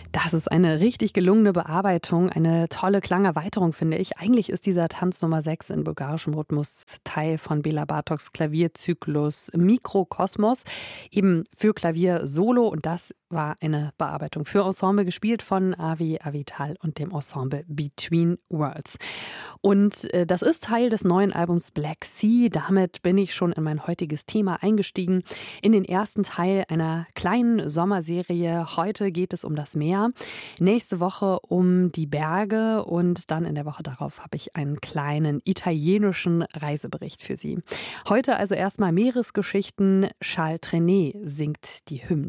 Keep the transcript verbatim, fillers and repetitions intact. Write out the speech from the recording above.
Das ist eine richtig gelungene Bearbeitung, eine tolle Klangerweiterung, finde ich. Eigentlich ist dieser Tanz Nummer sechs in bulgarischem Rhythmus Teil von Bela Bartoks Klavierzyklus Mikrokosmos, eben für Klavier solo. Und das war eine Bearbeitung für Ensemble, gespielt von Avi Avital und dem Ensemble Between Worlds. Und äh, das ist Teil des neuen Albums Black Sea. Damit bin ich schon in mein heutiges Thema eingestiegen, in den ersten Teil einer kleinen Sommerserie. Heute geht es um das Meer. Nächste Woche um die Berge und dann in der Woche darauf habe ich einen kleinen italienischen Reisebericht für Sie. Heute also erstmal Meeresgeschichten. Charles Trenet singt die Hymne.